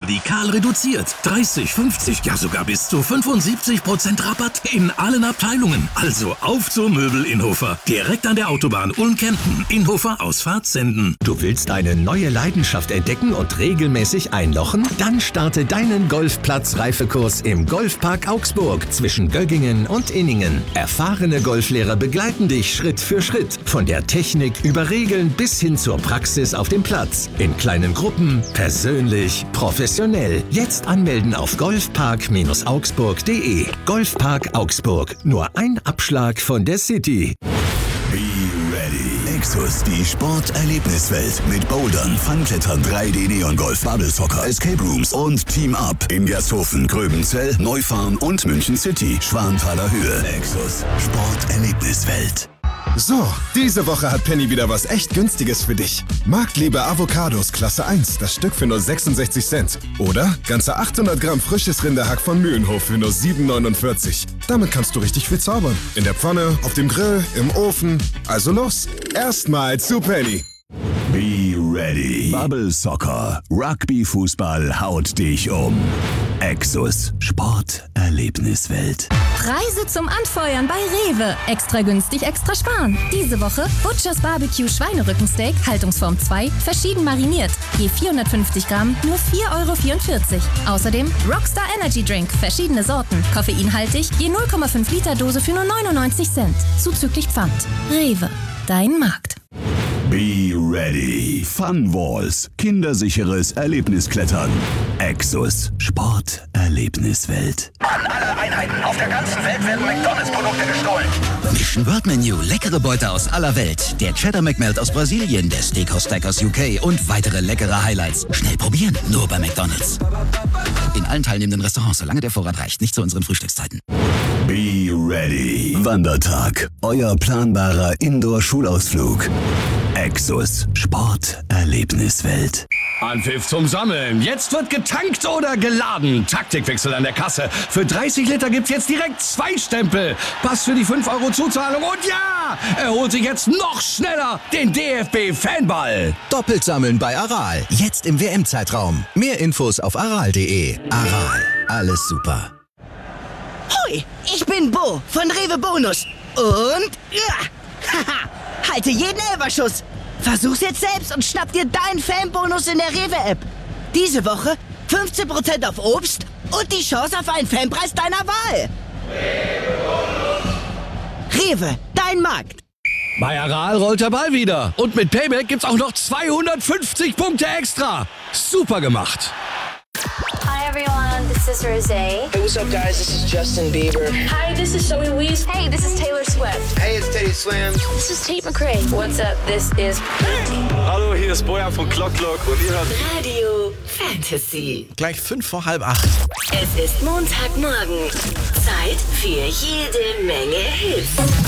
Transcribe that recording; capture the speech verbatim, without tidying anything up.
radikal reduziert. dreißig, fünfzig, ja sogar bis zu fünfundsiebzig Prozent Rabatt in allen Abteilungen. Also auf zur Möbel Inhofer. Direkt an der Autobahn Ulm-Kempten. Inhofer Ausfahrt Senden. Du willst eine neue Leidenschaft entdecken und regelmäßig einlochen? Dann starte deinen Golfplatz-Reifekurs im Golfpark Augsburg zwischen Göggingen und Inningen. Erfahrene Golflehrer begleiten dich Schritt für Schritt. Von der Technik über Regeln bis hin zur Praxis auf dem Platz. In kleinen Gruppen, persönlich, professionell. Jetzt anmelden auf golfpark augsburg punkt de. Golfpark Augsburg. Nur ein Abschlag von der City. Be ready. Exus, die Sporterlebniswelt mit Bouldern, Funklettern, drei D Neon-Golf, Bubble Soccer, Escape Rooms und Team Up in Gersthofen, Gröbenzell, Neufahren und München City, Schwanthaler Höhe. Exus, Sporterlebniswelt. So, diese Woche hat Penny wieder was echt Günstiges für dich. Marktliebe Avocados Klasse eins, das Stück für nur sechsundsechzig Cent. Oder ganze achthundert Gramm frisches Rinderhack von Mühlenhof für nur sieben neunundvierzig. Damit kannst du richtig viel zaubern. In der Pfanne, auf dem Grill, im Ofen. Also los, erstmal zu Penny. Be ready. Bubble Soccer. Rugby-Fußball haut dich um. Exus. Sporterlebniswelt. Preise zum Anfeuern bei Rewe. Extra günstig, extra sparen. Diese Woche Butchers Barbecue Schweinerückensteak, Haltungsform zwei, verschieden mariniert. Je vierhundertfünfzig Gramm, nur vier Euro vierundvierzig. Außerdem Rockstar Energy Drink, verschiedene Sorten. Koffeinhaltig, je null Komma fünf Liter Dose für nur neunundneunzig Cent. Zuzüglich Pfand. Rewe. Dein Markt. Be ready. Fun Walls. Kindersicheres Erlebnisklettern. Exus. Sporterlebniswelt. An alle Einheiten auf der ganzen Welt werden McDonalds-Produkte gestohlen. Mission World Menu. Leckere Beute aus aller Welt. Der Cheddar McMelt aus Brasilien, der Steakhouse Stack aus U K und weitere leckere Highlights. Schnell probieren. Nur bei McDonalds. In allen teilnehmenden Restaurants, solange der Vorrat reicht. Nicht zu unseren Frühstückszeiten. Be ready. Wandertag. Euer planbarer Indoor-Schulausflug. Exus. Sporterlebniswelt. Anpfiff zum Sammeln. Jetzt wird getankt oder geladen. Taktikwechsel an der Kasse. Für dreißig Liter gibt's jetzt direkt zwei Stempel. Pass für die fünf Euro Zuzahlung. Und ja, er holt sich jetzt noch schneller den D F B-Fanball. Doppelt sammeln bei Aral. Jetzt im W M-Zeitraum. Mehr Infos auf aral punkt de. Aral. Alles super. Hoi, ich bin Bo von Rewe Bonus. Und ja, haha, halte jeden Elferschuss. Versuch's jetzt selbst und schnapp dir deinen Fanbonus in der Rewe-App. Diese Woche fünfzehn Prozent auf Obst und die Chance auf einen Fanpreis deiner Wahl. Rewe, dein Markt. Bei Aral rollt der Ball wieder. Und mit Payback gibt's auch noch zweihundertfünfzig Punkte extra. Super gemacht. Hi everyone, this is Rosé. Hey, what's up guys? This is Justin Bieber. Hi, this is Zoe Wees. Hey, this is Taylor Swift. Hey, it's Teddy Swims. This is Tate McRae. What's up? This is Pink. Hallo, hier ist Bojan von Clock Clock und ihr hört Radio Fantasy. Gleich fünf vor halb acht. Es ist Montagmorgen. Zeit für jede Menge Hits.